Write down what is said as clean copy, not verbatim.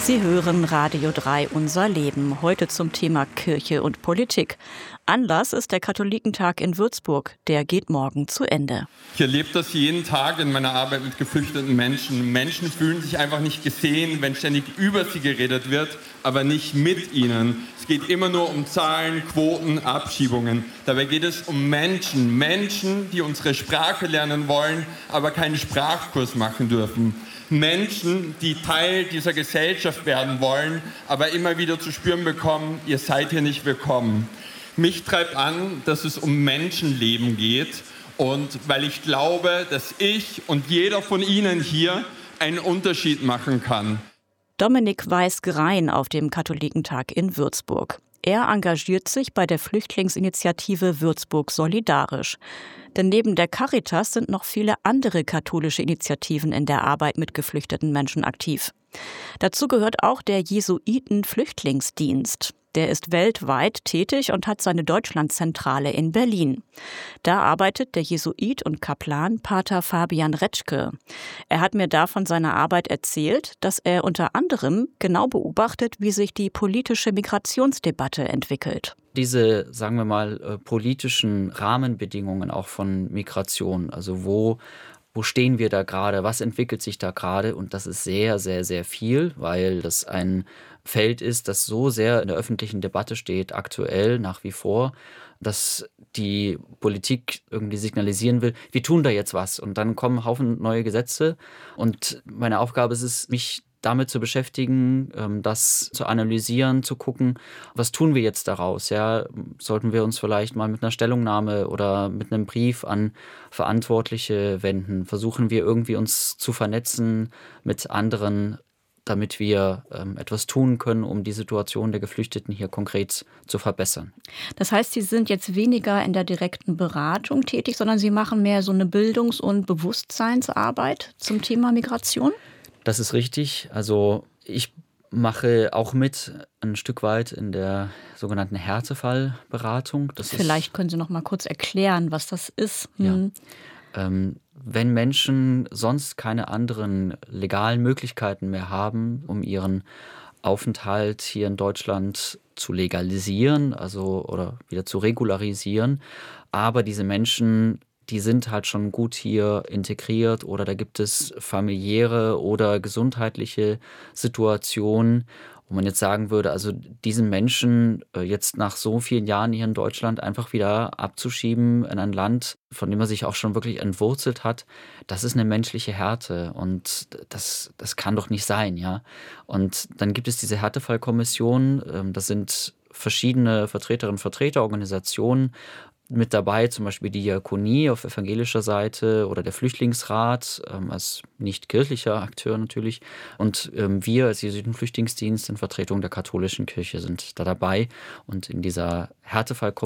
Sie hören Radio 3 Unser Leben, heute zum Thema Kirche und Politik. Anlass ist der Katholikentag in Würzburg, der geht morgen zu Ende. Ich erlebe das jeden Tag in meiner Arbeit mit geflüchteten Menschen. Menschen fühlen sich einfach nicht gesehen, wenn ständig über sie geredet wird, aber nicht mit ihnen. Es geht immer nur um Zahlen, Quoten, Abschiebungen. Dabei geht es um Menschen, die unsere Sprache lernen wollen, aber keinen Sprachkurs machen dürfen. Menschen, die Teil dieser Gesellschaft werden wollen, aber immer wieder zu spüren bekommen, ihr seid hier nicht willkommen. Mich treibt an, dass es um Menschenleben geht und weil ich glaube, dass ich und jeder von Ihnen hier einen Unterschied machen kann. Dominik Weiß-Grein auf dem Katholikentag in Würzburg. Er engagiert sich bei der Flüchtlingsinitiative Würzburg Solidarisch. Denn neben der Caritas sind noch viele andere katholische Initiativen in der Arbeit mit geflüchteten Menschen aktiv. Dazu gehört auch der Jesuiten-Flüchtlingsdienst. Der ist weltweit tätig und hat seine Deutschlandzentrale in Berlin. Da arbeitet der Jesuit und Kaplan Pater Fabian Retschke. Er hat mir da von seiner Arbeit erzählt, dass er unter anderem genau beobachtet, wie sich die politische Migrationsdebatte entwickelt. Diese, sagen wir mal, politischen Rahmenbedingungen auch von Migration, also wo stehen wir da gerade, was entwickelt sich da gerade? Und das ist sehr, sehr, sehr viel, weil das ein Feld ist, das so sehr in der öffentlichen Debatte steht, aktuell nach wie vor, dass die Politik irgendwie signalisieren will, wir tun da jetzt was. Und dann kommen ein Haufen neue Gesetze. Und meine Aufgabe ist es, mich damit zu beschäftigen, das zu analysieren, zu gucken, was tun wir jetzt daraus? Ja, sollten wir uns vielleicht mal mit einer Stellungnahme oder mit einem Brief an Verantwortliche wenden? Versuchen wir irgendwie uns zu vernetzen mit anderen, damit wir etwas tun können, um die Situation der Geflüchteten hier konkret zu verbessern. Das heißt, Sie sind jetzt weniger in der direkten Beratung tätig, sondern Sie machen mehr so eine Bildungs- und Bewusstseinsarbeit zum Thema Migration? Das ist richtig. Also ich mache auch mit ein Stück weit in der sogenannten Härtefallberatung. Vielleicht können Sie noch mal kurz erklären, was das ist. Ja. Wenn Menschen sonst keine anderen legalen Möglichkeiten mehr haben, um ihren Aufenthalt hier in Deutschland zu legalisieren, also oder wieder zu regularisieren, aber diese Menschen, die sind halt schon gut hier integriert oder da gibt es familiäre oder gesundheitliche Situationen, wo man jetzt sagen würde, also diesen Menschen jetzt nach so vielen Jahren hier in Deutschland einfach wieder abzuschieben in ein Land, von dem er sich auch schon wirklich entwurzelt hat, das ist eine menschliche Härte und das kann doch nicht sein, ja. Und dann gibt es diese Härtefallkommission, das sind verschiedene Vertreterinnen und Vertreter, Organisationen, mit dabei, zum Beispiel die Diakonie auf evangelischer Seite oder der Flüchtlingsrat als nicht kirchlicher Akteur natürlich. Und wir als Jesuitenflüchtlingsdienst in Vertretung der katholischen Kirche sind da dabei. Und in dieser Härtefallkommission